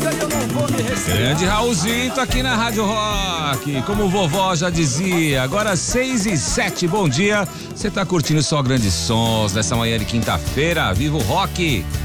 Grande Raulzito aqui na Rádio Rock, como vovó já dizia, agora 6:07, bom dia, você tá curtindo só grandes sons nessa manhã de quinta-feira, viva o rock,